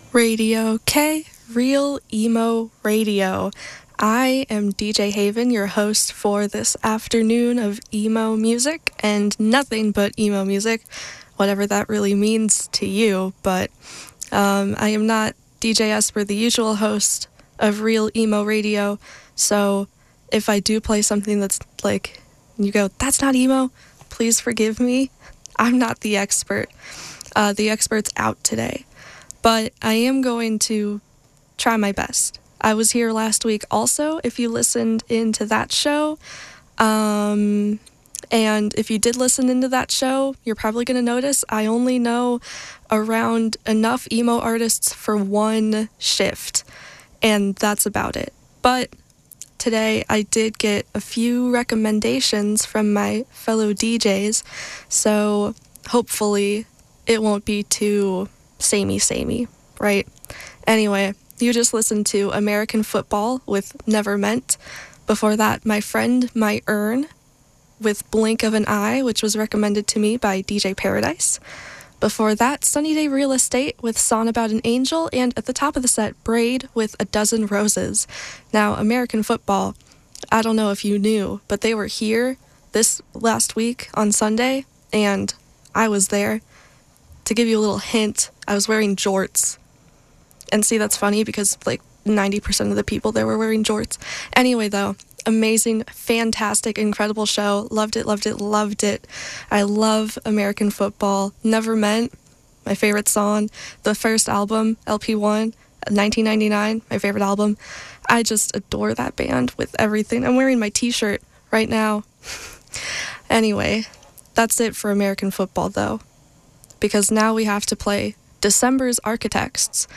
Radio K, Real Emo Radio. I am DJ Haven, your host for this afternoon of emo music, and nothing but emo music, whatever that really means to you, but I am not DJ Esper, the usual host of Real Emo Radio, so if I do play something that's like, you go, that's not emo, please forgive me. I'm not the expert. The expert's out today. But I am going to try my best. I was here last week also, if you listened into that show. And if you did listen into that show, you're probably going to notice I only know around enough emo artists for one shift. And that's about it. But today I did get a few recommendations from my fellow DJs. So hopefully it won't be too samey, right? Anyway, you just listened to American Football with Never Meant. Before that, My Friend, My Urn with Blink of an Eye, which was recommended to me by DJ Paradise. Before that, Sunny Day Real Estate with Song About an Angel, and at the top of the set, Braid with A Dozen Roses. Now, American Football, I don't know if you knew, but they were here this last week on Sunday, and I was there. To give you a little hint, I was wearing jorts. And see, that's funny because like 90% of the people there were wearing jorts. Anyway, though, amazing, fantastic, incredible show. Loved it. I love American Football. Never Meant, my favorite song. The first album, LP1, 1999, my favorite album. I just adore that band with everything. I'm wearing my t-shirt right now. Anyway, that's it for American Football, though. Because now we have to play December's Architects.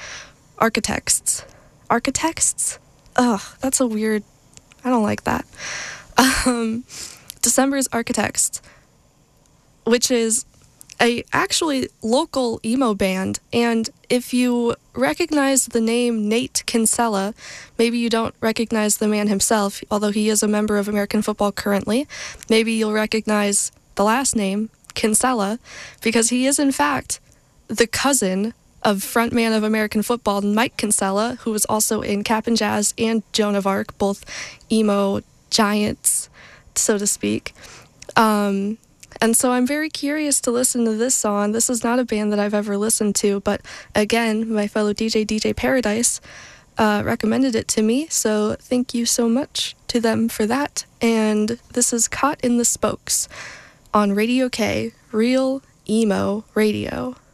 Ugh, that's a weird... I don't like that. December's Architects, which is a actually local emo band. And if you recognize the name Nate Kinsella, maybe you don't recognize the man himself, although he is a member of American Football currently. Maybe you'll recognize the last name, Kinsella, because he is in fact the cousin of frontman of American Football, Mike Kinsella, who was also in Cap'n Jazz and Joan of Arc, both emo giants, so to speak. And so I'm very curious to listen to this song. This is not a band that I've ever listened to, but again, my fellow DJ Paradise, recommended it to me, so thank you so much to them for that. And this is Caught in the Spokes on Radio K, Real Emo Radio.